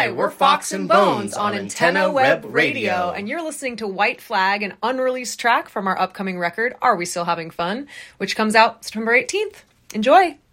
Hi, we're Fox and Bones on Antenna Web Radio, and you're listening to White Flag, an unreleased track from our upcoming record, Are We Still Having Fun?, which comes out September 18th. Enjoy!